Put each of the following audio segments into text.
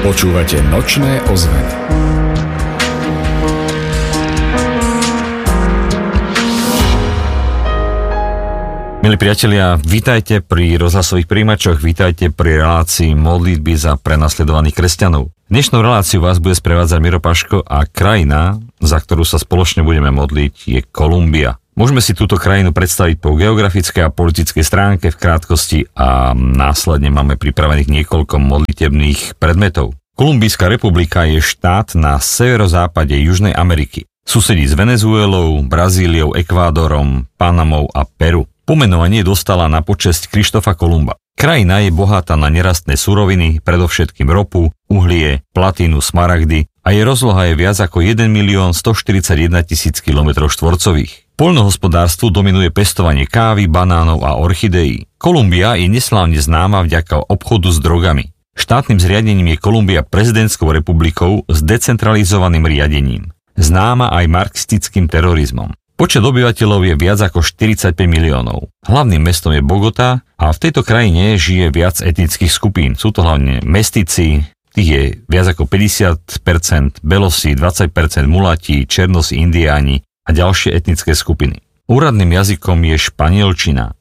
Počúvate Nočné ozveny. Milí priatelia, vítajte pri rozhlasových príjimačoch, vítajte pri relácii modlitby za prenasledovaných kresťanov. Dnešnú reláciu vás bude sprevádzať Miro Paško a krajina, za ktorú sa spoločne budeme modliť, je Kolumbia. Môžeme si túto krajinu predstaviť po geografickej a politickej stránke v krátkosti a následne máme pripravených niekoľko modlitebných predmetov. Kolumbijská republika je štát na severozápade Južnej Ameriky. Susedí s Venezuelou, Brazíliou, Ekvádorom, Panamou a Peru. Pomenovanie dostala na počesť Krištofa Kolumba. Krajina je bohatá na nerastné suroviny, predovšetkým ropu, uhlie, platínu, smaragdy a jej rozloha je viac ako 1 141 000 km². Poľnohospodárstvu dominuje pestovanie kávy, banánov a orchideí. Kolumbia je neslávne známa vďaka obchodu s drogami. Štátnym zriadením je Kolumbia prezidentskou republikou s decentralizovaným riadením. Známa aj marxistickým terorizmom. Počet obyvateľov je viac ako 45 miliónov. Hlavným mestom je Bogotá a v tejto krajine žije viac etnických skupín. Sú to hlavne mestici, tých je viac ako 50%, belosi, 20%, mulati, černosi, indiáni a ďalšie etnické skupiny. Úradným jazykom je španielčina.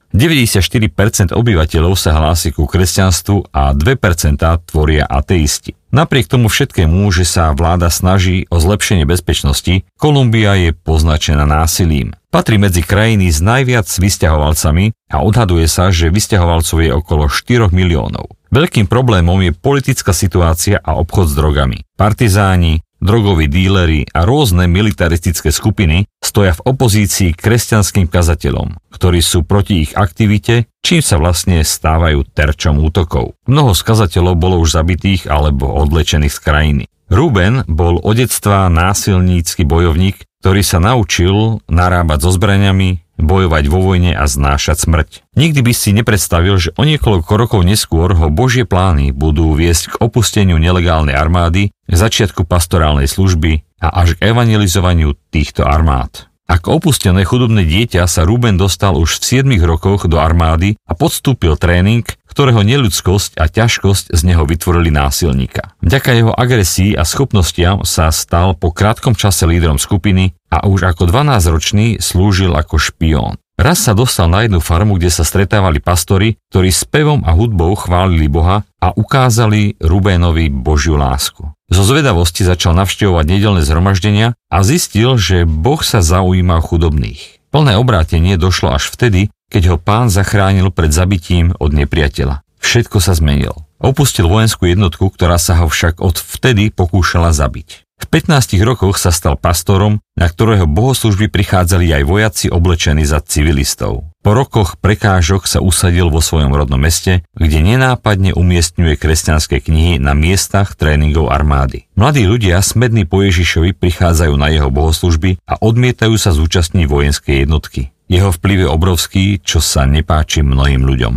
94% obyvateľov sa hlási ku kresťanstvu a 2% tvoria ateisti. Napriek tomu všetkému, že sa vláda snaží o zlepšenie bezpečnosti, Kolumbia je poznačená násilím. Patrí medzi krajiny s najviac vysťahovalcami a odhaduje sa, že vysťahovalcov je okolo 4 miliónov. Veľkým problémom je politická situácia a obchod s drogami. Partizáni, drogoví díleri a rôzne militaristické skupiny stoja v opozícii kresťanským kazateľom, ktorí sú proti ich aktivite, čím sa vlastne stávajú terčom útokov. Mnoho z kazateľov bolo už zabitých alebo odlečených z krajiny. Ruben bol od detstva násilnícky bojovník, ktorý sa naučil narábať so zbraňami, bojovať vo vojne a znášať smrť. Nikdy by si nepredstavil, že o niekoľko rokov neskôr ho Božie plány budú viesť k opusteniu nelegálnej armády, k začiatku pastorálnej služby a až k evangelizovaniu týchto armád. Ako opustené chudobné dieťa sa Ruben dostal už v 7 rokoch do armády a podstúpil tréning, ktorého neľudskosť a ťažkosť z neho vytvorili násilníka. Vďaka jeho agresii a schopnostiam sa stal po krátkom čase lídrom skupiny a už ako 12-ročný slúžil ako špión. Raz sa dostal na jednu farmu, kde sa stretávali pastori, ktorí spevom a hudbou chválili Boha a ukázali Rubénovi Božiu lásku. Zo zvedavosti začal navštevovať nedeľné zhromaždenia a zistil, že Boh sa zaujíma o chudobných. Plné obrátenie došlo až vtedy, keď ho Pán zachránil pred zabitím od nepriateľa. Všetko sa zmenilo. Opustil vojenskú jednotku, ktorá sa ho však od vtedy pokúšala zabiť. V 15 rokoch sa stal pastorom, na ktorého bohoslužby prichádzali aj vojaci oblečení za civilistov. Po rokoch prekážok sa usadil vo svojom rodnom meste, kde nenápadne umiestňuje kresťanské knihy na miestach tréningov armády. Mladí ľudia smední po Ježišovi prichádzajú na jeho bohoslužby a odmietajú sa zúčastniť vojenskej jednotky. Jeho vplyv je obrovský, čo sa nepáči mnohým ľuďom.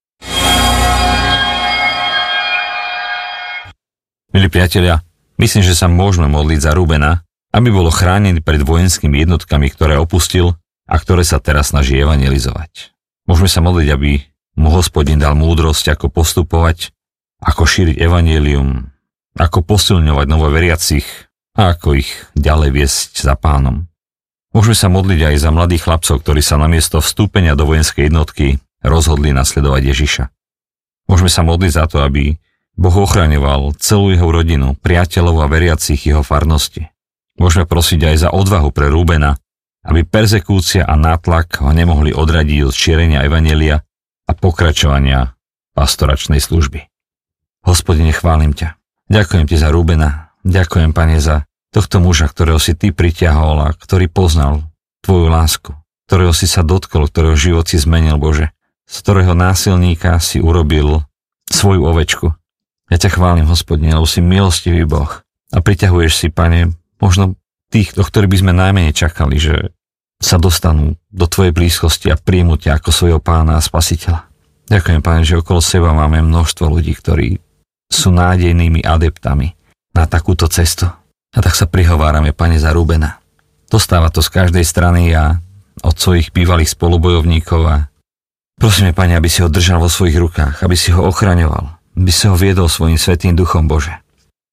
Milí priatelia, myslím, že sa môžeme modliť za Rubena, aby bolo chránený pred vojenskými jednotkami, ktoré opustil a ktoré sa teraz snaží evangelizovať. Môžeme sa modliť, aby mu Hospodin dal múdrosť, ako postupovať, ako šíriť evanjelium, ako posilňovať novoveriacich a ako ich ďalej viesť za Pánom. Môžeme sa modliť aj za mladých chlapcov, ktorí sa namiesto vstúpenia do vojenskej jednotky rozhodli nasledovať Ježiša. Môžeme sa modliť za to, aby Boh ochraňoval celú jeho rodinu, priateľov a veriacich jeho farnosti. Môžeme prosiť aj za odvahu pre Rubena, aby perzekúcia a nátlak ho nemohli odradiť od šírenia evanjelia a pokračovania pastoračnej služby. Hospodine, chválim ťa. Ďakujem ti za Rubena. Ďakujem, Pane, za tohto muža, ktorého si ty pritiahol a ktorý poznal tvoju lásku, ktorého si sa dotkol, ktorého život si zmenil, Bože, z ktorého násilníka si urobil svoju ovečku. Ja ťa chválim, Hospodine, lebo si milostivý Boh a priťahuješ si, Pane, možno tých, do ktorých by sme najmenej čakali, že sa dostanú do tvojej blízkosti a príjmu ťa ako svojho Pána a Spasiteľa. Ďakujem, Pane, že okolo seba máme množstvo ľudí, ktorí sú nádejnými adeptami na takúto cestu. A tak sa prihovárame, Pane, za Rubena. Dostáva to z každej strany a od svojich bývalých spolubojovníkov a prosíme, Pane, aby si ho držal vo svojich rukách, aby si ho ochraňoval, aby si ho viedol svojím svätým duchom, Bože.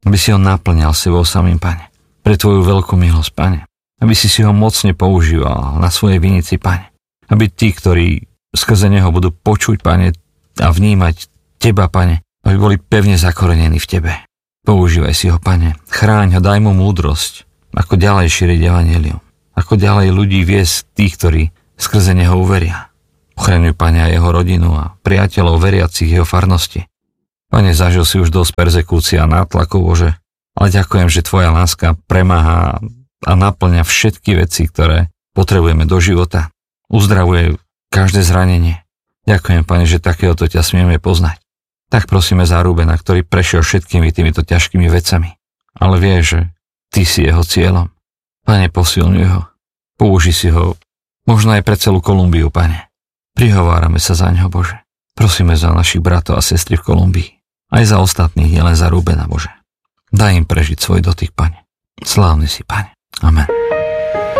aby si ho naplňal sebou samým, Pane, pre Tvoju veľkú milosť, Pane, aby si ho mocne používal na svojej vinici, Pane, aby tí, ktorí skrze neho budú počuť, Pane, a vnímať Teba, Pane, aby boli pevne zakorenení v Tebe. Používaj si ho, Pane, chráň ho, daj mu múdrosť, ako ďalej šíriť evanjelium, ako ďalej ľudí viesť tých, ktorí skrze neho uveria. Ochraňuj, Pane, aj jeho rodinu a priateľov veriacich jeho farnosti. Pane, zažil si už dosť perzekúcia a nátlakov, Bože, ale ďakujem, že Tvoja láska premáha a naplňa všetky veci, ktoré potrebujeme do života. Uzdravuje každé zranenie. Ďakujem, Pane, že takéhoto ťa smieme poznať. Tak prosíme za Rubena, ktorý prešiel všetkými týmito ťažkými vecami, ale vie, že Ty si jeho cieľom. Pane, posilňuj ho. Použi si ho, možno aj pre celú Kolumbiu, Pane. Prihovárame sa za ňo, Bože. Prosíme za našich bratov a sestry v Kolumbii. Aj za ostatných, nielen za Rubena, Bože. Daj im prežiť svoj dotyk, Pane. Slávny si, Pane. Amen.